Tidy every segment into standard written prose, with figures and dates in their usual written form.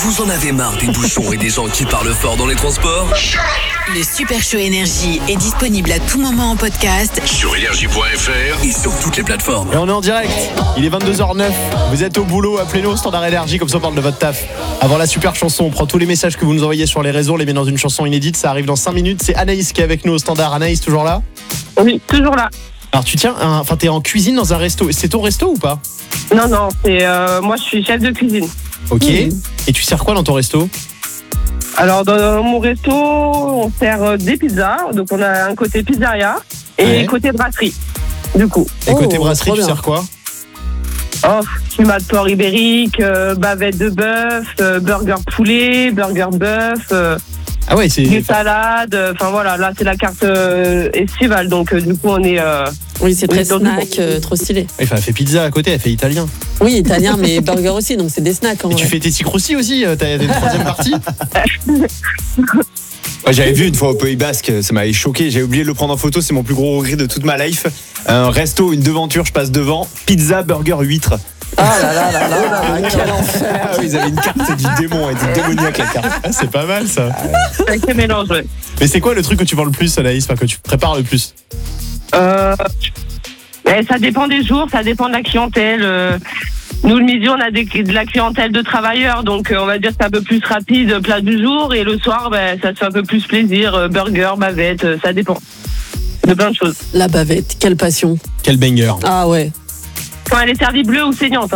Vous en avez marre des bouchons et des gens qui parlent fort dans les transports ? Le Super Show Énergie est disponible à tout moment en podcast Sur énergie.fr et sur toutes les plateformes. Et on est en direct, il est 22h09, vous êtes au boulot, appelez-nous au standard énergie, comme ça on parle de votre taf. Avant la super chanson, on prend tous les messages que vous nous envoyez sur les réseaux, on les met dans une chanson inédite, ça arrive dans 5 minutes. C'est Anaïs qui est avec nous au standard. Anaïs, toujours là ? Oui, toujours là. Alors t'es en cuisine dans un resto, c'est ton resto ou pas ? Non, c'est moi je suis chef de cuisine. Ok, et tu sers quoi dans ton resto ? Alors dans mon resto, on sert des pizzas, donc on a un côté pizzeria et côté brasserie, du coup. Et côté brasserie, tu sers quoi ? Fumat de porc ibérique, bavette de bœuf, burger poulet, burger bœuf, Ah ouais, c'est... des salades, enfin voilà, là c'est la carte estivale, donc du coup on est... Oui, c'est très dans du snack, trop stylé. Elle fait pizza à côté, elle fait italien. Oui, italien, mais burger aussi, donc c'est des snacks. Et tu fais tes sucroussi aussi, t'as une troisième partie ? Ouais, j'avais vu une fois au Pays Basque, ça m'avait choqué, j'ai oublié de le prendre en photo, c'est mon plus gros regret de toute ma life. Un resto, une devanture, je passe devant, pizza, burger, huître. Ah là, quel enfer. Ah oui, ils avaient une carte du démon, elle était démoniaque la carte. Ah, c'est pas mal ça. Avec les mélanges, ouais. Mais c'est quoi le truc que tu vends le plus, Anaïs, que tu prépares le plus ? Ça dépend des jours, ça dépend de la clientèle. Nous, le midi, on a de la clientèle de travailleurs, donc on va dire que c'est un peu plus rapide, plat du jour, et le soir, ça se fait un peu plus plaisir, burger, bavette, ça dépend de plein de choses. La bavette, quelle passion. Quel banger. Ah ouais. Quand elle est servie bleue ou saignante.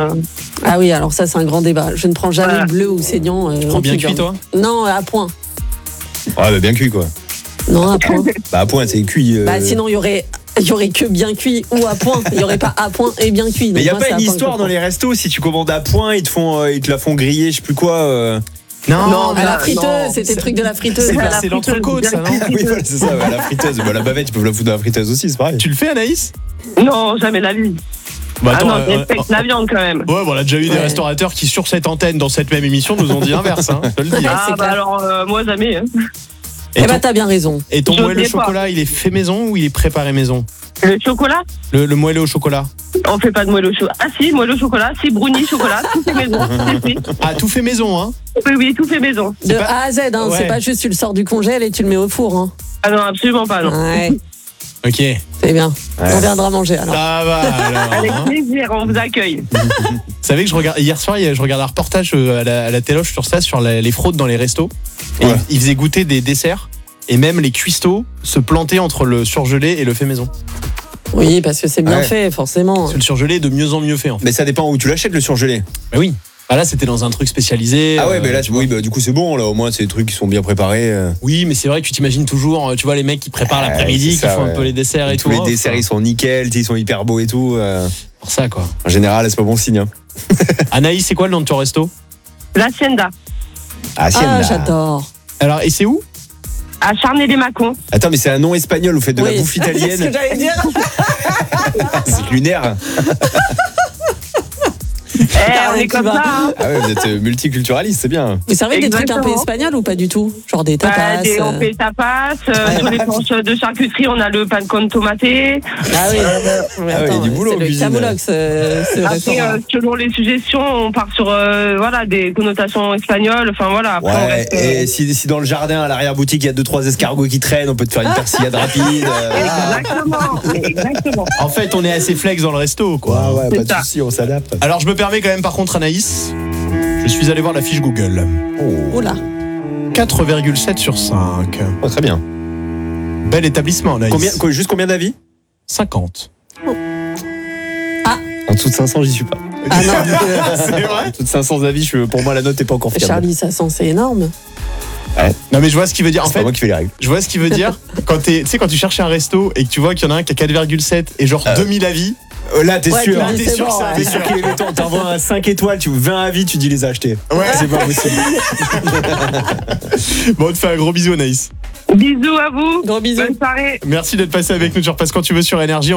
Ah oui, alors ça c'est un grand débat. Je ne prends jamais Voilà. bleu ou saignant. Tu prends bien cuit, toi ? Non, à point. Ouais, bah bien cuit quoi. Non, à point. Bah à point, c'est cuit. Bah sinon il y aurait que bien cuit ou à point. Il y aurait pas à point et bien cuit. Mais il y a Donc, pas moi, une c'est à point histoire que je dans les restos, si tu commandes à point, ils te la font griller, je sais plus quoi. Non, prends. À la friteuse, c'était le truc de la friteuse. C'est l'entrecôte, ça, non ? Ah oui, voilà, c'est ça, à la friteuse. Bah, la bavette, ils peuvent la foutre dans la friteuse aussi, c'est pareil. Tu le fais, Anaïs ? Non, jamais la vie. Bah, attends, je respecte la viande quand même. Ouais, on a déjà eu des restaurateurs qui, sur cette antenne, dans cette même émission, nous ont dit l'inverse, hein, je te le dis. c'est clair. Alors, moi jamais. Eh ben t'as bien raison. Et ton Je moelleux au sais pas. chocolat, il est fait maison ou il est préparé maison ? Le chocolat, Le moelleux au chocolat. on fait pas de moelleux au chocolat. Ah si, moelleux au chocolat, si, brownie, chocolat, tout fait maison. Si. Ah, tout fait maison, hein ? Oui, tout fait maison. De pas- A à Z, hein. Ouais. C'est pas juste tu le sors du congèle et tu le mets au four. Hein. Ah non, absolument pas, non. Ouais, Ok. c'est bien. On viendra manger alors. Ça va, alors. Avec hein. plaisir, on vous accueille. Vous savez que hier soir, je regardais un reportage à la téloche sur ça, sur les fraudes dans les restos. Et Ouais. ils faisaient goûter des desserts. Et même les cuistots se plantaient entre le surgelé et le fait maison. Oui, parce que c'est bien Ouais. fait, forcément. Parce que le surgelé est de mieux en mieux fait, en fait. Mais ça dépend où tu l'achètes, le surgelé. Bah oui. Bah là, c'était dans un truc spécialisé. Ah ouais, mais là, tu vois. oui, bah, du coup, c'est bon, là, au moins, c'est des trucs qui sont bien préparés. Oui, mais c'est vrai que tu t'imagines toujours, tu vois, les mecs qui préparent l'après-midi, c'est qui ça, font un ouais. peu les desserts et Tous tout. les desserts, ils sont nickel, ils sont hyper beaux et tout. Pour ça, quoi. En général, c'est pas bon signe. Hein. Anaïs, c'est quoi le nom de ton resto ? L'Hacienda, Ah, Ah, j'adore. Alors, et c'est où ? à Charnay-les-Macons. Attends, mais c'est un nom espagnol, vous faites de la Oui. bouffe C'est ce que italienne. j'allais dire. C'est lunaire. On est tu comme vas. ça, hein. Ah ouais, vous êtes multiculturaliste, c'est bien. Vous servez des trucs un peu Exactement. espagnols ou pas du tout? Genre des tapas. On fait tapas, sur les planches de charcuterie, on a le pan con tomaté. Ah oui. il y a du boulot c'est en le cuisine. camoulox, ce Après, restaurant. selon les suggestions, on part sur des connotations espagnoles. Enfin voilà. Après, on Ouais, reste, et si dans le jardin, à l'arrière-boutique, il y a 2-3 escargots qui traînent, on peut te faire une persillade rapide. Exactement. En fait, on est assez flex dans le resto, quoi. Ouais, C'est pas de ça. soucis, on s'adapte. Alors, je me permets quand même, par contre, Anaïs, je suis allé voir la fiche Google. Oh là. 4,7 sur 5. Oh, très bien. Bel établissement, Anaïs. Juste combien d'avis 50. En dessous de 500, j'y suis pas. Ah non. C'est vrai En dessous de 500 avis, pour moi, la note n'est pas encore fiable. Charlie, ça sent, c'est énorme. Non, mais je vois ce qu'il veut dire. En C'est pas fait, moi qui fais les règles. je vois ce qu'il veut dire. Quand tu cherches un resto et que tu vois qu'il y en a un qui a 4,7 et genre 2000 avis. Là, t'es Ouais, sûr. tu dis, T'es c'est sûr bon, que ça- ouais. T'es sûr qu'il est le temps. T'envoies un 5 étoiles, tu veux 20 avis, tu dis les acheter. Ouais. C'est pas possible. Bon, on te fait un gros bisou, Anaïs. Bisous à vous. Gros bisous. Bonne soirée. Merci d'être passé avec nous. Tu repasses quand tu veux sur Énergie.